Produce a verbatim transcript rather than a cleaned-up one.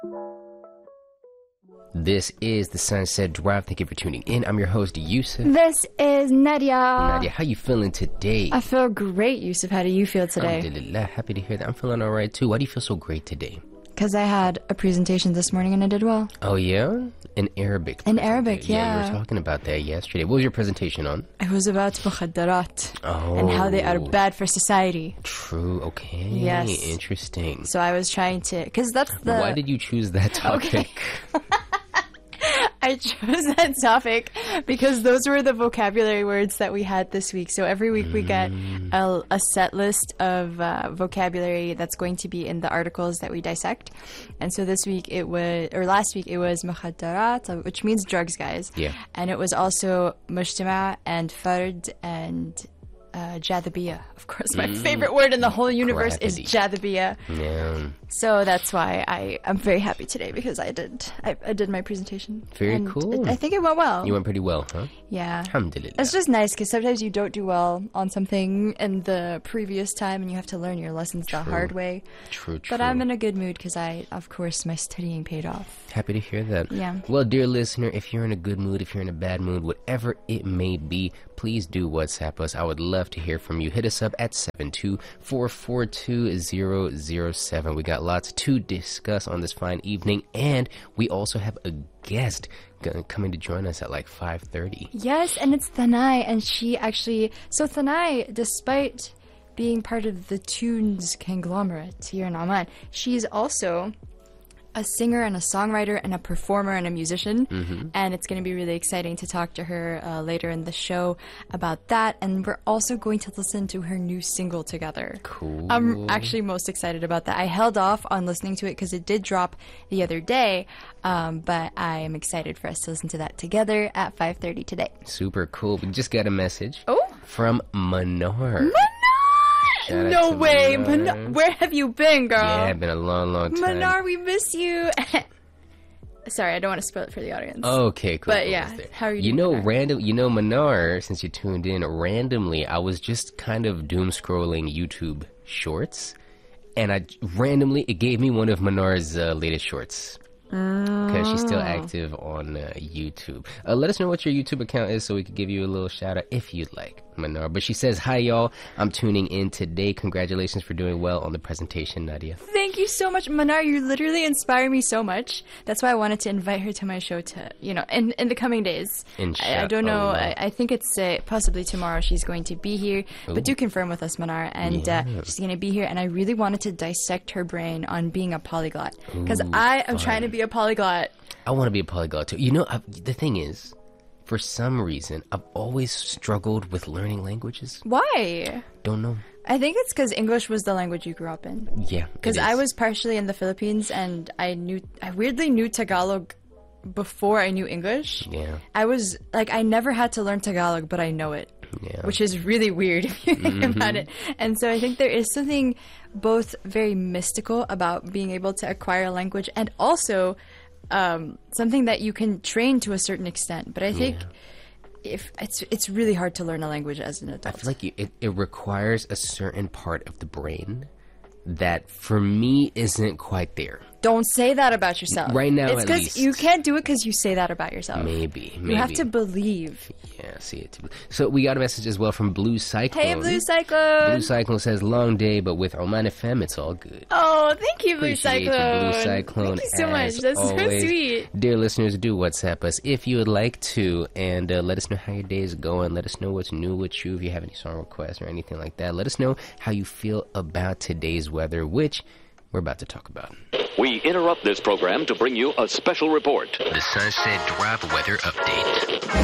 This is the Sunset Drive. Thank you for tuning in. I'm your host, Yusuf. This is Nadia. Nadia, how you feeling today? I feel great, Yusuf. How do you feel today? Alhamdulillah, happy to hear that. I'm feeling all right too. Why do you feel so great today? Because I had a presentation this morning and I did well. Oh yeah? In Arabic. In Arabic, yeah. Yeah, we were talking about that yesterday. What was your presentation on? It was about mukhaddarat Oh. and how they are bad for society. True, okay. Yes. Interesting. So I was trying to... Because that's the... Why did you choose that topic? Okay. I chose that topic because those were the vocabulary words that we had this week. So every week we get a, a set list of uh, vocabulary that's going to be in the articles that we dissect. And so this week it was, or last week it was mukhaddarat, which means drugs, guys. Yeah. And it was also mujtama and fard and uh, jadhabiyya. Of course, my Mm. favorite word in the whole universe is Gravity. jadhabiyya. Yeah. So that's why I am very happy today because I did I, I did my presentation. Very And cool. it- I think it went well. You went pretty well, huh? Yeah. Alhamdulillah. It's just nice because sometimes you don't do well on something in the previous time and you have to learn your lessons the True. hard way. True, true. But I'm in a good mood because I, of course, my studying paid off. Happy to hear that. Yeah. Well, dear listener, if you're in a good mood, if you're in a bad mood, whatever it may be, please do WhatsApp us. I would love to hear from you. Hit us up at seven two four four two zero zero seven. We got lots to discuss on this fine evening, and we also have a guest g- coming to join us at like five thirty. Yes, and it's Thanai, and she actually... So Thanai, despite being part of the Tunes conglomerate here in Oman, she's also a singer and a songwriter and a performer and a musician. Mm-hmm. And it's going to be really exciting to talk to her uh, later in the show about that. And we're also going to listen to her new single together. Cool. I'm actually most excited about that. I held off on listening to it because it did drop the other day. Um, but I am excited for us to listen to that together at five thirty today. Super cool. We just got a message Oh, from Manar. Shout out no to way. Manar. Manar, where have you been, girl? Yeah, it's been a long, long time. Manar, we miss you. Sorry, I don't want to spoil it for the audience. Okay, cool. But cool. yeah, how are you You doing, know, Manar? random. You know, Manar. Since you tuned in, randomly, I was just kind of doom scrolling YouTube Shorts, and I randomly it gave me one of Manar's uh, latest shorts because she's still active on uh, YouTube. Uh, let us know what your YouTube account is so we could give you a little shout out if you'd like, Manar. But she says, "Hi y'all, I'm tuning in today. Congratulations for doing well on the presentation, Nadia." Thank you so much, Manar. You literally inspire me so much. That's why I wanted to invite her to my show to, you know, in, in the coming days. I, I don't know. I, I think it's uh, possibly tomorrow she's going to be here. Ooh. But do confirm with us, Manar. And uh, Yeah. she's going to be here. And I really wanted to dissect her brain on being a polyglot. Because Ooh, I am fun. trying to be a polyglot. I want to be a polyglot too. You know, I've, the thing is, for some reason, I've always struggled with learning languages. Why? Don't know. I think it's because English was the language you grew up in. Yeah, Because it I is. was partially in the Philippines and I knew, I weirdly knew Tagalog before I knew English. Yeah, I was, like, I never had to learn Tagalog, but I know it. yeah. Which is really weird if you think Mm-hmm. about it. And so I think there is something both very mystical about being able to acquire a language and also um, something that you can train to a certain extent. But I think if it's it's really hard to learn a language as an I adult. feel like you, it, it requires a certain part of the brain that, for me, isn't quite there. Don't say that about yourself. Right now, it's at because least. you can't do it because you say that about yourself. Maybe, maybe. You have to believe. Yeah, see it. Too. So we got a message as well from Blue Cyclone. Hey, Blue Cyclone. Blue Cyclone says, "Long day, but with Oman F M, it's all good." Oh, thank you, Blue Appreciate you, Cyclone. Blue Cyclone. Thank you so as much. That's always. so sweet. Dear listeners, do WhatsApp us if you would like to, and uh, let us know how your day is going. Let us know what's new with you. If you have any song requests or anything like that, let us know how you feel about today's weather, which we're about to talk about. We interrupt this program to bring you a special report. The Sunset Drive Weather Update.